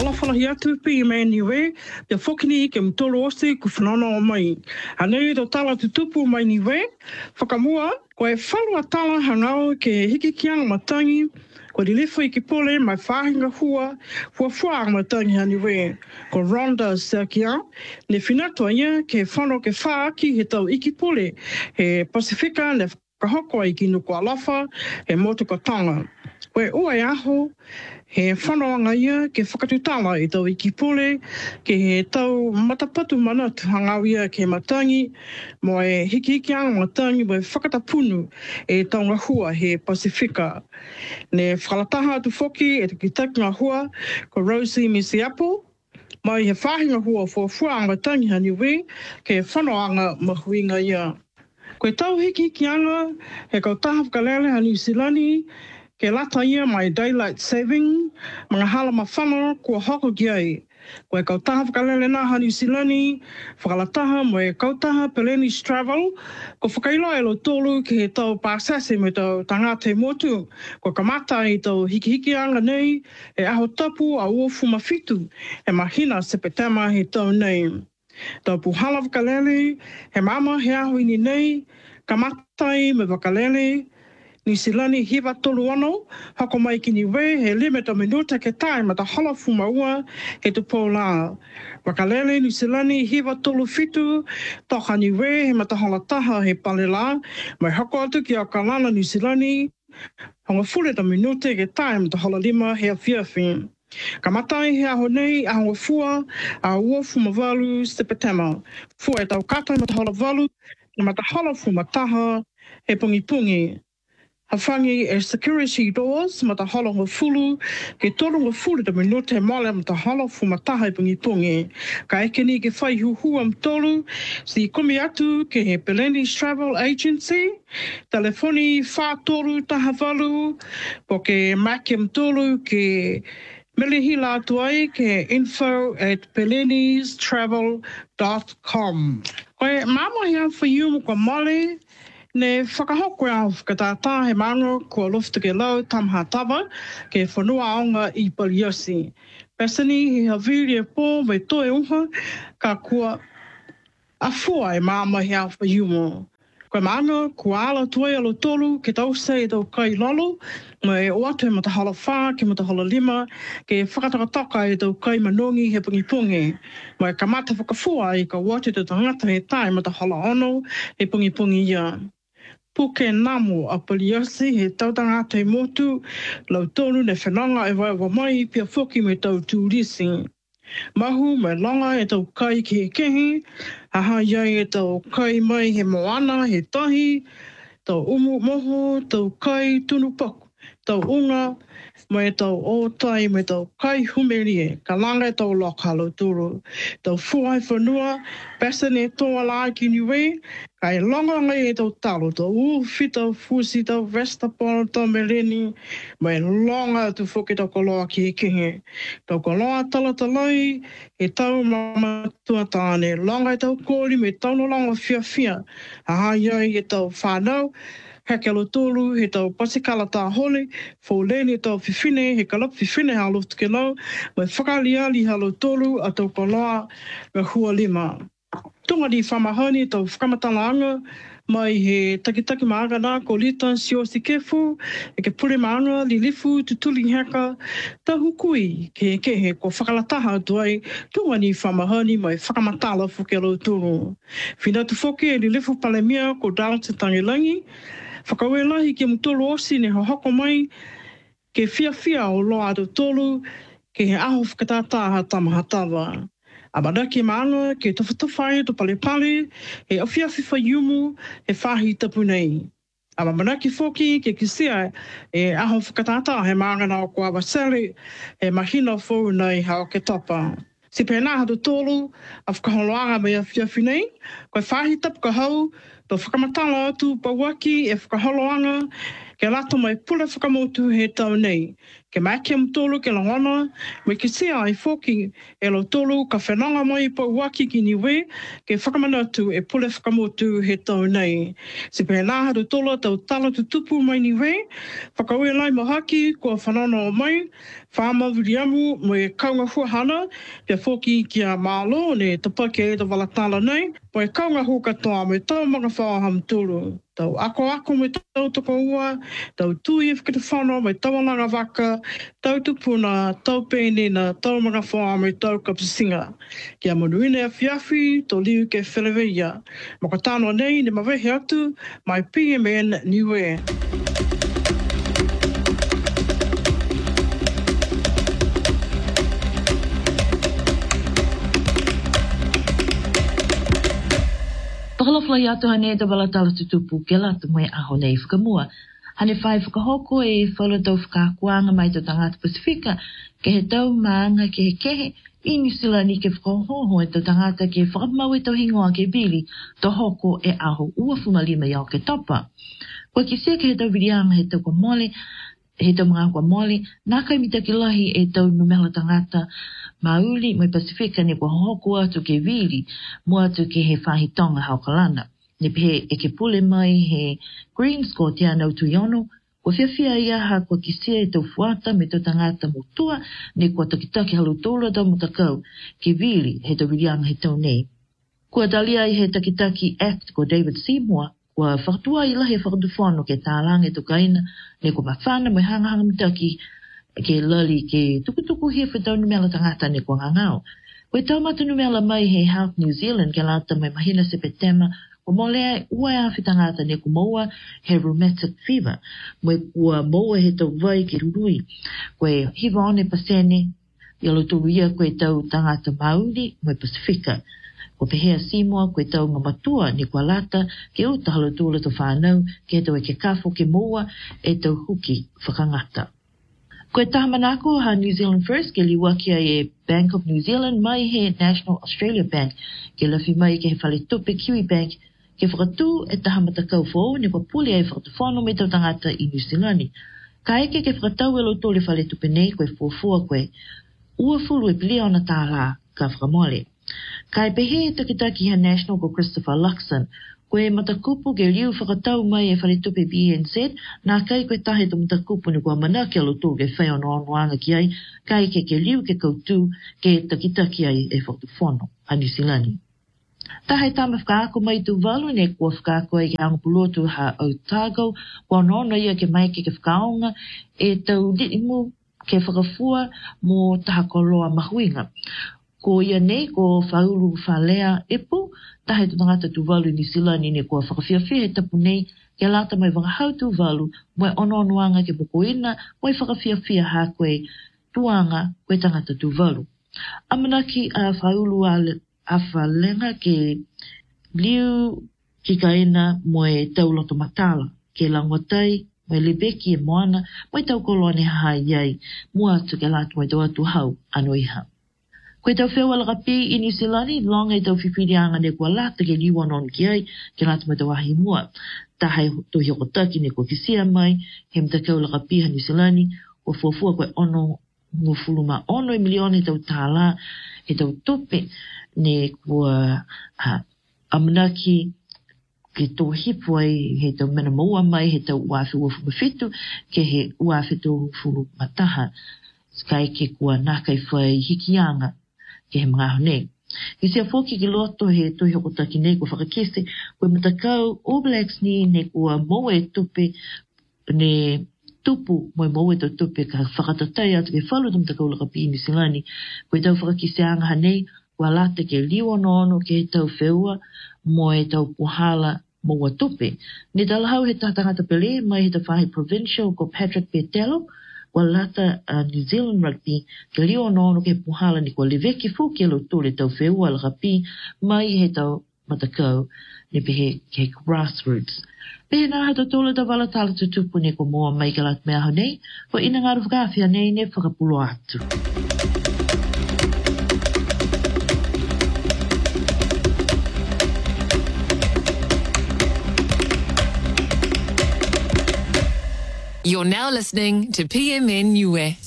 alawhala hi atu pi me niwe, te whokini ke mtoro osi ku whanana o mai. Anei to tala tutupu mai niwe, whakamua, koe whalua tala hangau ke hiki kianga matangi, ko li lefo i ki pole mai whahinga hua whaanga matangi haniwe. Ko Rhonda Sakia, ne whinatua ia ke whano ke whaaki he tau iki pole, he Pasifika ne whakahoko i ki nuku alafa, he motukatanga. Koe ua aho, he whanoanga ia ke whakatutala i tau iki pole, ke he tau matapatu mana tuhangau ia ke matangi, mo e hiki anga matangi mo e whakatapunu e taunga hua he Pasifika. Ne whalataha atu whoki e te kitakunga hua ko Rosie Misiapo, mai he whahinga hua fuanga tangi haniwe ke whanoanga mahuinga ia. Koe tau hiki anga he kau taha whakalele ha New Zealand, ke lata ia mai Daylight Saving, mga hala mawhana kua hoko ki ai. Koe kau taha whakalele nā ha New Zealand, whakalataha mo e kau taha Peleni's Travel, ko whakailoa e lo tolu ke he tau pāsase me tau tangate motu, ko kamata i tau hiki anga nei, e aho tapu a uofu mawhitu, e mahina sepetama he tau nei. Tau puhala whakalele, he mama he aho ini nei, kamatai me wakalele, Ni silani hiwa tolu ano, hako mai ki ni we, he limita minuta ke tai ma ta hala fumaua he tu pola. Wakalele ni silani hiwa tolu fitu, toka ni we, he ma ta hala taha he palela, mai hako atu ki a kalana ni silani, honga fule ta minuta ke tai ma ta hala lima he a fiafin. Kamatai he aho nei, a honga fua, a ua fumavalu sepetema. Fua e tau kata ma ta hala valu, ma ta hala fumataha he pungi. Hawhangi e security doors ma ta hala ngā fulu, ke toro ngā fulu ta minute male ma ta hala fumataha i pungi. Ka eke ni ke whai huhua mtolu, si komi atu ke he Peleni's Travel Agency, telefoni whātoru taha walu, po ke maki mtolu ke melihila atu ai ke info@peleniestravel.com. Koe mama hea whaiu mo kwa male, ne whakahoko au whakatātā he mano kua lofta ke lau tamhatawa ke whanua aonga i Paliosi. Pasani he haviri e pō me toe uha ka kua afua e māma he au whaiumo. Koe mano kua ala tuai alo tolu ke tausa e tau kai lolo, mo e oatu he matahala whā ke matahala lima ke whakatakataka e tau kai manongi he pungi. Mo e kamata whakafua i ka wate te tangata he tai matahala ono he pungi ia. Puke namo a Paliosi he tautanga te motu, lau tonu ne whenanga e waiwa mai pia whoki me tau tūrisi. Mahu me langa e tau kai ki he kehi, aha iai e tau kai mai he moana he tahi, tau umu moho, tau kai tunu paku, tau unga, mai tau otai me tau kai humerie, ka langa e tau lokalo turu, tau fuai whanua, pasane toa la ki niwe, kai longa ngai e tau talo, tau uwhita fusi tau vestapona tau meleni, mai longa tu whoke tau koloa ki he kehe. Tau koloa talatalai, e tau mamatua tāne, longa e tau kōli me tau no longa fia, aha iai e tau whanau, Hakelo tolu, he tau pasikala tā hole, fōleni tau whiwhine, he kalap whiwhine ha loftu ke lau, mai whakaliali halo tolu a tau koloa me hua lima. Tunga di whamahani tau whakamatalaanga, mai he takitaki maaga nā ko lita siosi kefu, e ke pure maanga li lifu tutuli heka, ta hukui ke he ko whakalataha atu ai, tunga ni whamahani mai whakamatala whukelo tulu. Whina tu whoke e li lifu palemia ko Downton Tangilangi, whakawelahi ke mutolo osi ne hoko mai ke fia o loa atu tolu ke he aho whakatātāha tamahatawa. Amadaki maanga ke tawhatawhai to palepale he awhiawhi whaiumu he whahi tapu nei. Amadaki whoki ke kisia e aho whakatātāha he maanga nao kua wasele he mahina whou nei hao ke tapa. Si pēnā hatu tolu a whakaholoanga me a whiawhi nei, koe whahi tapu ka hau to whakamatala atu pauaki e whakaholoanga ke lato mai pula whakamotu he tau nei. ke mai ke mtolo ke langona, me ke sea ai foki e lo tolo ka whenanga mai pa waki ki niwe, ke whakamanatu e pule whakamotu he tau nei. Se pe nā haru tolo tau tala tu tupu mai niwe, whakaue lai mahaki kua whanana o mai, whamawiri amu mo e kaunga huahana, te foki ki a mālo ne te pake e te walatala nei, mo e kaunga hu katoa mo e tau mga whaham tulu. Tau ako me tau toko ua, tau tui e whakita whanau me tau alanga waka, tau tupuna, tau pēnena, tau mga whaa me tau kapisinga. Kia monuine a whiawhi, tō liu ke wheleweia. Maka tānoa nei, ne mawehe atu, mai PMN Niue. Pakalofla atu hane te walatala tutupu ke latu mai aho nei whakamua. Hane whai whakahoko e whala tau whakakuanga mai tau tangata Pasifika ke he tau maanga ke he kehe i New Zealand ni ke whakahoho e tau tangata ke whakamau e tau hingoa ke bili to hoko e aho ua fumalima iau ke topa. Kua ki se ke he tau virianga he tau kwa mole, he tau mga kwa mole, nā kai mita ki lahi e tau numela tangata Mauli mai Pasifika ne kua hoko atu ke viri, mua atu ke he whahitonga haukalana. Ne pehe e ke pule mai he Green Score te anau tuiono, kua whiawhia ia ha kua kisia e tau fuata me tau tangata motua, ne kua takitaki halutola tau mutakau ke viri he tau virianga he tau nei. Kua dalia i he takitaki Act ko David Seymour, kua whakatua i lahi whakatuwhano ke tālanga e tukaina, ne kua mawhana mai hangahanga mitaki, ke lali ke tukutuku he whetau numela tangata ne kua ngangau. Koe taumata numela mai he Health New Zealand ke lata mai mahina sepetema o molea ua e awhi tangata ne kumoa he rheumatic fever. Moe kua moa he tau vai ke rurui. Koe hiva one pasene yalo turuia koe tau tangata Mauri moe Pasifika. Ko pehea Seymour koe tau ngamatua ne kua lata ke uta halutula to whanau ke tau e ke kafo ke moa e tau huki whakangata. Koe tahamanako ha New Zealand First ke liwakia e Bank of New Zealand mai he National Australia Bank ke lawhi mai ke he whale tupe Kiwi Bank ke whakatu e tahamatakau fōu ne kua puli ai whakatawhano me tau tangata i New Zealand. Ka eke ke whakatau e loto le whale tupe nei koe fōfua koe ua fulu e pilia ona tāla ka whakamole. Ka e pehe e takitaki ha National ko Christopher Luxon koe matakupu ke liu whakatau mai e whaletupe BNZ, nā kai koe tahe to matakupu ni kua mana ke alotu ke whai ono anuanga ki ai, kai ke liu ke koutu ke takitaki ai e whakatuwhono a New Zealand. Tahe tama whakaako mai tu walu ne kua whakaako ai ke angapulotu ha Otago, kua nono ia ke mai ke whakaonga e tau ditimu ke whakafua mo taha koloa mahuinga. Ko ia nei ko whauru whalea epo, tahe tu tangata tu walu New Zealand ne kua whakawhiawhia he tapu nei, ke lata mai wangahau tu walu, moe ono ke pokoina, moe whakawhiawhia ha koe tuanga koe tangata tu walu. Amanaki a whauru a whalenga ke liu ki kaina moe tauloto matala, ke langwatai, moe lebeki e moana, moe tau koloa ne haha iai, mua atu ke lata moe tau atu hau anu iha. Koe tau whewa lakapi i New Zealand, longa i tau whiwhirianga ne kua lata ke liwa non ki ai, ke lata mai tau ahi mua. Tahai tohi o taki ne kua kisia mai, he mtakau lakapi ha New Zealand, o fuafua koe ono, ngufuluma ono i milione tau tāla, he tau tupe, ne kua amanaki, ke tō hipu ai, he tau mena maua mai, he tau uawhi uafu mawhitu, ke he uawhi tō fulu mataha, skai ke kua nākai whai hikianga, ke he mga honei. Ke sea whoki ki loto he tohi hokotaki nei kua whakakese, koe matakau All Blacks ni ne kua moe tupe, ne tupu moe tau tupe ka whakatatai atu ke whalu tam takau lakapi New Zealand, koe tau whakakese anga hanei, kua late ke liwa no ke he tau wheua, moe tau puhala moa tupe. Ne talahau he tātangata pele, mai he ta whahe provincial ko Patrick Petelo, kua lata New Zealand Rugby, ke lio no ke puhala ni kua leveki fuki alo tole tau wheua lakapi, mai he tau matakau, ne pehe ke grassroots. Pehe nā hato tole ta wala tala tutupu ne kua moa mai ke lat mea honei, ko ina ngaru whakawhia nei ne whakapulo atu. You're now listening to PMN Niue.